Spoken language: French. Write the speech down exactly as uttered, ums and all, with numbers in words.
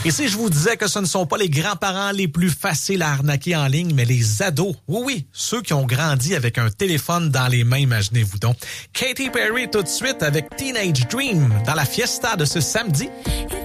Et si je vous disais que ce ne sont pas les grands-parents les plus faciles à arnaquer en ligne, mais les ados. Oui, oui, ceux qui ont grandi avec un téléphone dans les mains, imaginez-vous donc. Katy Perry tout de suite avec Teenage Dream dans la fiesta de ce samedi.